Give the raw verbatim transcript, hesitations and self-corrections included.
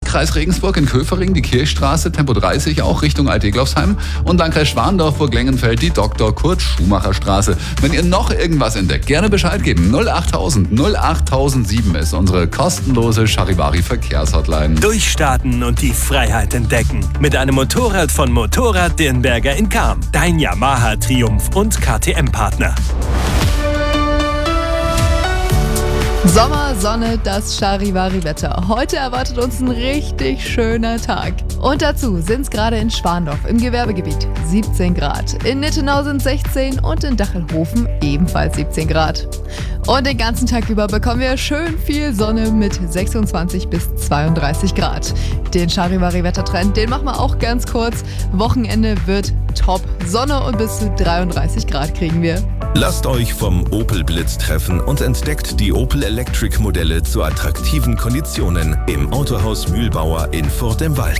Kreis Regensburg in Köfering die Kirchstraße, Tempo dreißig, auch Richtung Alt-Egloffsheim. Und Landkreis Schwandorf, Burg-Lengenfeld, die Doktor Kurt Schumacher Straße. Wenn ihr noch irgendwas entdeckt, gerne Bescheid geben. null achttausend null achttausendsieben ist unsere kostenlose Charivari-Verkehrshotline. Durchstarten und die Freiheit entdecken. Mit einem Motorrad von Motorrad Dirnberger in Cham. Dein Yamaha Triumph und K T M-Partner. Sommer, Sonne, das Charivari-Wetter. Heute erwartet uns ein richtig schöner Tag. Und dazu sind es gerade in Schwandorf im Gewerbegebiet siebzehn Grad. In Nittenau sind sechzehn und in Dachelhofen ebenfalls siebzehn Grad. Und den ganzen Tag über bekommen wir schön viel Sonne mit sechsundzwanzig bis zweiunddreißig Grad. Den Charivari-Wettertrend, den machen wir auch ganz kurz. Wochenende wird top. Sonne und bis zu dreiunddreißig Grad kriegen wir. Lasst euch vom Opel Blitz treffen und entdeckt die Opel Electric Modelle zu attraktiven Konditionen im Autohaus Mühlbauer in Furt im Wald.